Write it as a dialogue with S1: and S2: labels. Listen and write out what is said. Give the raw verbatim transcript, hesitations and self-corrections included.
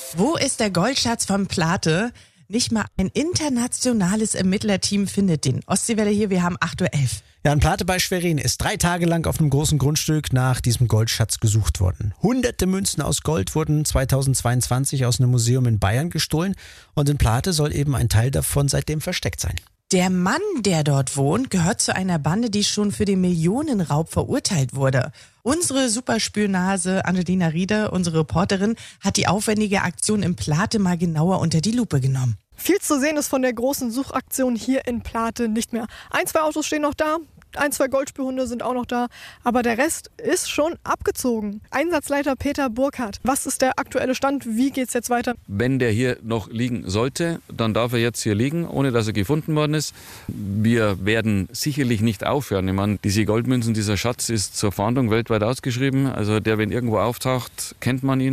S1: Wo ist der Goldschatz von Plate? Nicht mal ein internationales Ermittlerteam findet den. Ostseewelle hier, wir haben acht Uhr elf.
S2: Ja, in Plate bei Schwerin ist drei Tage lang auf einem großen Grundstück nach diesem Goldschatz gesucht worden. Hunderte Münzen aus Gold wurden zweitausendzweiundzwanzig aus einem Museum in Bayern gestohlen und in Plate soll eben ein Teil davon seitdem versteckt sein.
S1: Der Mann, der dort wohnt, gehört zu einer Bande, die schon für den Millionenraub verurteilt wurde. Unsere Superspürnase Angelina Rieder, unsere Reporterin, hat die aufwendige Aktion in Plate mal genauer unter die Lupe genommen.
S3: Viel zu sehen ist von der großen Suchaktion hier in Plate nicht mehr. Ein, zwei Autos stehen noch da, ein, zwei Goldspürhunde sind auch noch da, aber der Rest ist schon abgezogen. Einsatzleiter Peter Burkhardt, was ist der aktuelle Stand? Wie geht's jetzt weiter?
S4: Wenn der hier noch liegen sollte, dann darf er jetzt hier liegen, ohne dass er gefunden worden ist. Wir werden sicherlich nicht aufhören. Ich meine, diese Goldmünzen, dieser Schatz ist zur Fahndung weltweit ausgeschrieben. Also der, wenn irgendwo auftaucht, kennt man ihn.